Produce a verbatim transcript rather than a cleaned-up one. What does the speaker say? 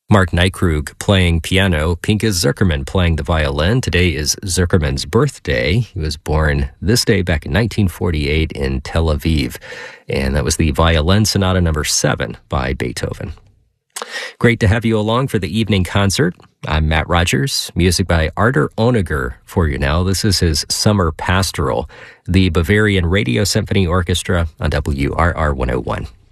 Mark Nykrug playing piano, Pinka Zuckerman playing the violin. Today is Zuckerman's birthday. He was born this day back in nineteen forty-eight in Tel Aviv, and that was the Violin Sonata number seven by Beethoven. Great to have you along for the evening concert. I'm Matt Rogers. Music by Artur Honegger for you now. This is his Summer Pastoral, the Bavarian Radio Symphony Orchestra on W R R one oh one.